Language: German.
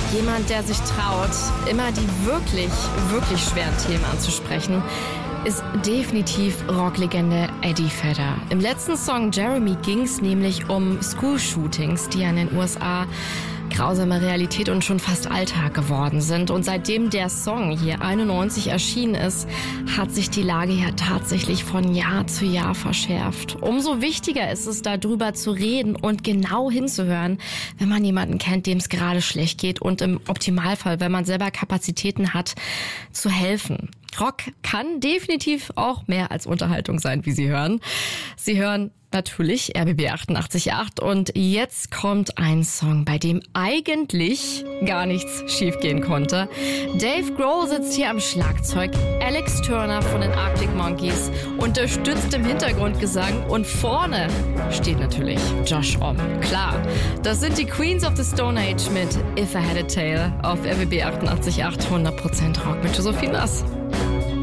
Jemand, der sich traut, immer die wirklich, wirklich schweren Themen anzusprechen, ist definitiv Rocklegende Eddie Vedder. Im letzten Song Jeremy ging es nämlich um School-Shootings, die in den USA grausame Realität und schon fast Alltag geworden sind. Und seitdem der Song hier 91 erschienen ist, hat sich die Lage ja tatsächlich von Jahr zu Jahr verschärft. Umso wichtiger ist es, darüber zu reden und genau hinzuhören, wenn man jemanden kennt, dem es gerade schlecht geht und im Optimalfall, wenn man selber Kapazitäten hat, zu helfen. Rock kann definitiv auch mehr als Unterhaltung sein, wie Sie hören. Sie hören natürlich RBB 88.8 und jetzt kommt ein Song, bei dem eigentlich gar nichts schiefgehen konnte. Dave Grohl sitzt hier am Schlagzeug, Alex Turner von den Arctic Monkeys unterstützt im Hintergrundgesang und vorne steht natürlich Josh Homme. Klar, das sind die Queens of the Stone Age mit If I Had a Tale auf RBB 88.8, 100% Rock mit Josephine Nass.